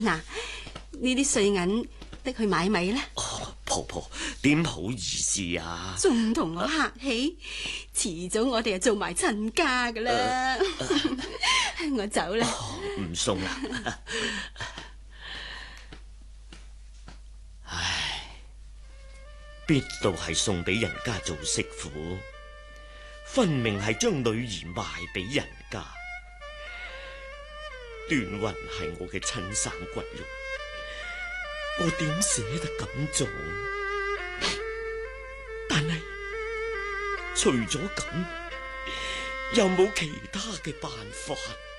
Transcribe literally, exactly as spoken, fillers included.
嗱，呢啲碎銀搦去買米啦。 哦，婆婆點好意思啊？ 仲同我客氣，遲早我哋就做埋親家噶啦。我走啦。 唔送啦。唉，必到係送俾人家做媳婦，分明係將女兒賣俾人家。段雲係我嘅親生骨肉，我點捨得咁做？但係除咗咁，又冇其他嘅辦法。